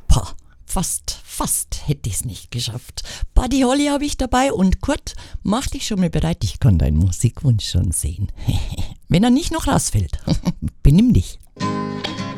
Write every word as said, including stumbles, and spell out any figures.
Pah, fast, fast hätte ich's nicht geschafft. Buddy Holly habe ich dabei und Kurt, mach dich schon mal bereit, ich kann deinen Musikwunsch schon sehen. Wenn er nicht noch rausfällt, benimm dich.